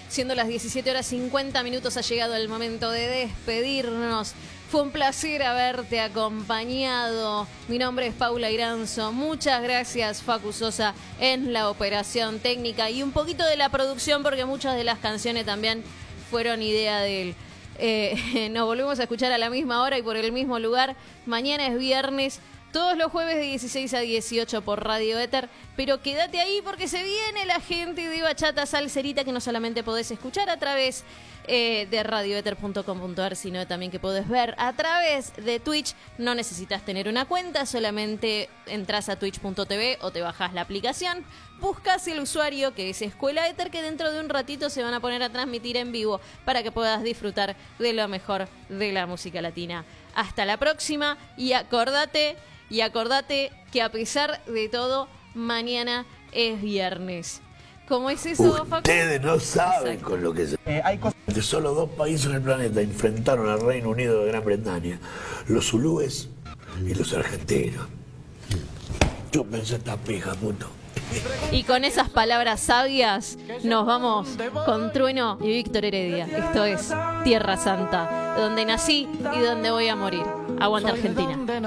Siendo las 17:50, ha llegado el momento de despedirnos. Fue un placer haberte acompañado. Mi nombre es Paula Iranzo. Muchas gracias, Facu Sosa, en la operación técnica y un poquito de la producción, porque muchas de las canciones también fueron idea de él. Nos volvemos a escuchar a la misma hora y por el mismo lugar. Mañana es viernes. Todos los jueves de 16 a 18 por Radio Éter, pero quédate ahí porque se viene la gente de Bachata Salserita que no solamente podés escuchar a través de radioeter.com.ar, sino también que podés ver a través de Twitch. No necesitas tener una cuenta, solamente entras a twitch.tv o te bajás la aplicación, buscas el usuario que es Escuela Éter, que dentro de un ratito se van a poner a transmitir en vivo para que puedas disfrutar de lo mejor de la música latina. Hasta la próxima y acordate que a pesar de todo, mañana es viernes. ¿Cómo es eso, Facu? Ustedes no saben. Exacto. Con lo que se... Solo 2 países en el planeta enfrentaron al Reino Unido de Gran Bretaña. Los zulúes y los argentinos. Yo pensé esta pija, puto. Y con esas palabras sabias nos vamos con Trueno y Víctor Heredia. Esto es Tierra Santa, donde nací y donde voy a morir. Aguanta Argentina.